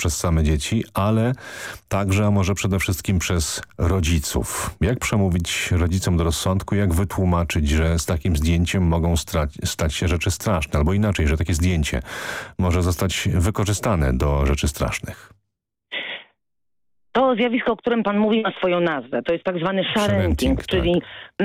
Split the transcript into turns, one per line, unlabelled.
przez same dzieci, ale także, a może przede wszystkim przez rodziców. Jak przemówić rodzicom do rozsądku, jak wytłumaczyć, że z takim zdjęciem mogą stać się rzeczy straszne, albo inaczej, że takie zdjęcie może zostać wykorzystane do rzeczy strasznych?
To zjawisko, o którym pan mówi, ma swoją nazwę. To jest tak zwany sharenting,
Sharenting,
czyli